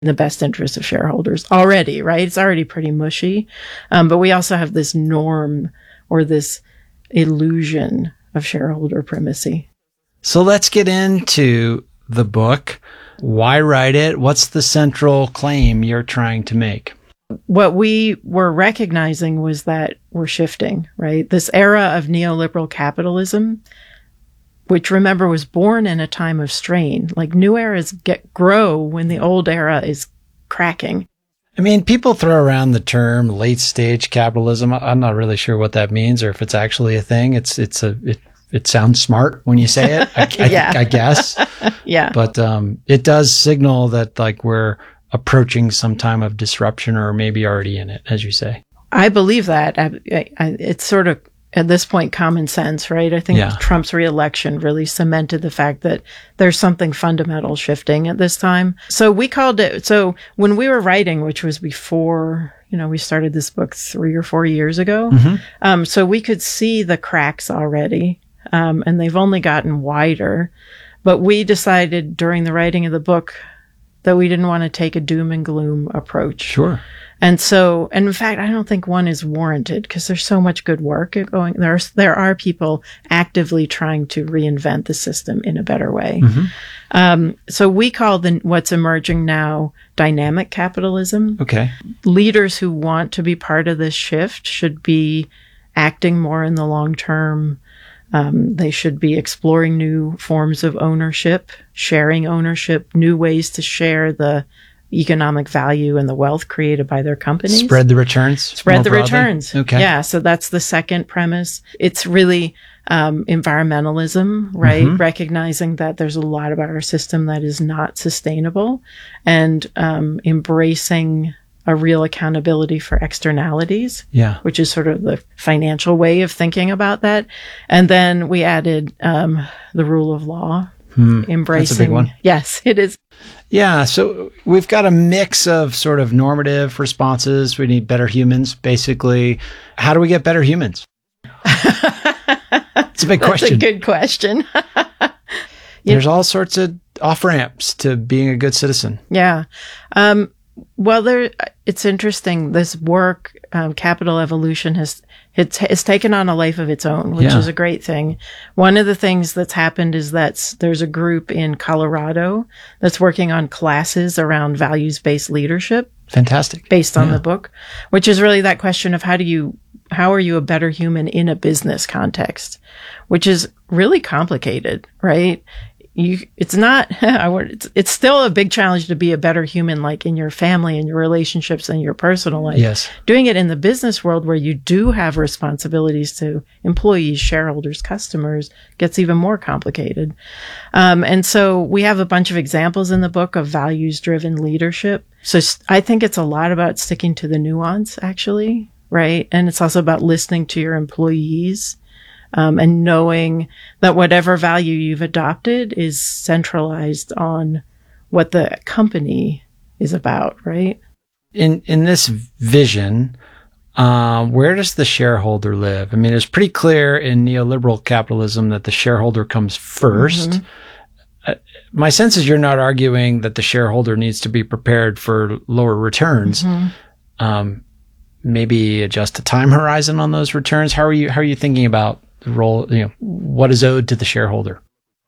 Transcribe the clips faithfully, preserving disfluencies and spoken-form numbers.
in the best interest of shareholders already, right? It's already pretty mushy. Um, but we also have this norm or this illusion of shareholder primacy. So let's get into the book. Why write it? What's the central claim you're trying to make? What we were recognizing was that we're shifting, right? This era of neoliberal capitalism, which remember was born in a time of strain, like new eras get grow when the old era is cracking. I mean, people throw around the term late stage capitalism. I'm not really sure what that means or if it's actually a thing. It's, it's a, it, it sounds smart when you say it, I, yeah. I, I guess. yeah. But, um, it does signal that like we're approaching some time of disruption or maybe already in it, as you say. I believe that. I, I, it's sort of, at this point, common sense, right? I think yeah. Trump's reelection really cemented the fact that there's something fundamental shifting at this time. So we called it, so when we were writing, which was before, you know, we started this book three or four years ago. Mm-hmm. Um, so we could see the cracks already, um, and they've only gotten wider. But we decided during the writing of the book that we didn't want to take a doom and gloom approach. Sure. And so, and in fact, I don't think one is warranted because there's so much good work going. There are, there are people actively trying to reinvent the system in a better way. Mm-hmm. Um, so we call the, what's emerging now dynamic capitalism. Okay. Leaders who want to be part of this shift should be acting more in the long term. Um, they should be exploring new forms of ownership, sharing ownership, new ways to share the economic value and the wealth created by their companies. Spread the returns. Spread the broadly. returns. Okay. Yeah. So that's the second premise. It's really um, environmentalism, right? Mm-hmm. Recognizing that there's a lot of our system that is not sustainable and um, embracing a real accountability for externalities, yeah, which is sort of the financial way of thinking about that. And then we added um, the rule of law. Hmm. Embracing. That's a big one. Yes, it is. Yeah. So we've got a mix of sort of normative responses. We need better humans, basically. How do we get better humans? It's a big question. That's a good question. There's all sorts of off-ramps to being a good citizen. Yeah. Um, well, there, it's interesting. This work, um, Capital Evolution, has it's, it's taken on a life of its own, which yeah. is a great thing. One of the things that's happened is that there's a group in Colorado that's working on classes around values-based leadership. Fantastic. Based on yeah. the book, which is really that question of how do you, how are you a better human in a business context, which is really complicated, right? You, it's not, I would, it's, it's still a big challenge to be a better human, like in your family and your relationships and your personal life. Yes. Doing it in the business world where you do have responsibilities to employees, shareholders, customers gets even more complicated. Um, and so we have a bunch of examples in the book of values driven leadership. So I think it's a lot about sticking to the nuance, actually, right? And it's also about listening to your employees. Um, and knowing that whatever value you've adopted is centralized on what the company is about, right? In in this vision, uh, where does the shareholder live? I mean, it's pretty clear in neoliberal capitalism that the shareholder comes first. Mm-hmm. Uh, my sense is you're not arguing that the shareholder needs to be prepared for lower returns. Mm-hmm. Um, maybe adjust the time horizon on those returns. How are you? How are you thinking about the role, you know, what is owed to the shareholder?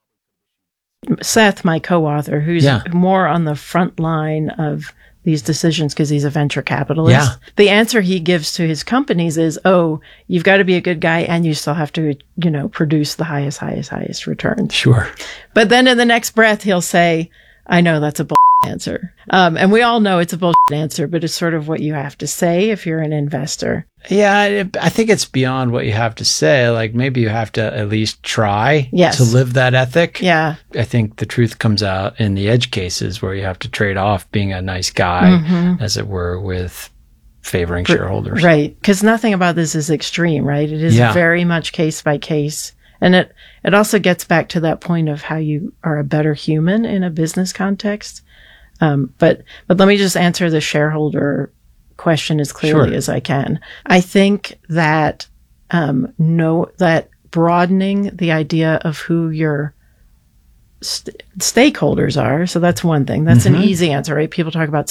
Seth, my co-author, who's yeah. more on the front line of these decisions because he's a venture capitalist. Yeah. The answer he gives to his companies is, oh, you've got to be a good guy and you still have to, you know, produce the highest, highest, highest returns. Sure. But then in the next breath, he'll say, I know that's a bull answer. Um, and we all know it's a bull answer, but it's sort of what you have to say if you're an investor. Yeah, I think it's beyond what you have to say. Like maybe you have to at least try yes. to live that ethic. Yeah. I think the truth comes out in the edge cases where you have to trade off being a nice guy, mm-hmm. as it were, with favoring shareholders. Right. Because nothing about this is extreme, right? It is yeah. very much case by case. And it, it also gets back to that point of how you are a better human in a business context. Um, but, but let me just answer the shareholder question as clearly sure. as I can. I think that, um, no, that broadening the idea of who your st- stakeholders are. So that's one thing. That's Mhm. an easy answer, right? People talk about